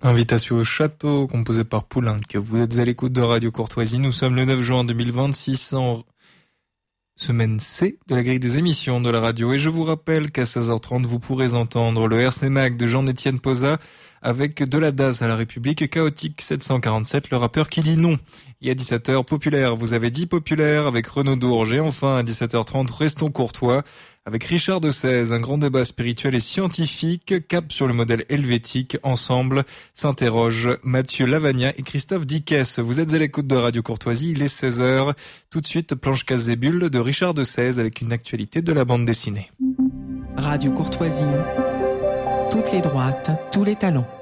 Invitation au château, composée par Poulenc. Vous êtes à l'écoute de Radio Courtoisie. Nous sommes le 9 juin 2026 en semaine C de la grille des émissions de la radio. Et je vous rappelle qu'à 16h30, vous pourrez entendre le RC Mag de Jean-Étienne Posa avec de la DAS à la République, Chaotique 747, le rappeur qui dit non. Et à 17h, Populaire, vous avez dit Populaire avec Renaud Dourges. Et enfin, à 17h30, Restons courtois avec Richard de Sèze, un grand débat spirituel et scientifique, cap sur le modèle helvétique. Ensemble s'interrogent Mathieu Lavagna et Christophe Dickès. Vous êtes à l'écoute de Radio Courtoisie, il est 16h. Tout de suite, Planche Casse-Zébule de Richard de Sèze avec une actualité de la bande dessinée. Radio Courtoisie, toutes les droites, tous les talents.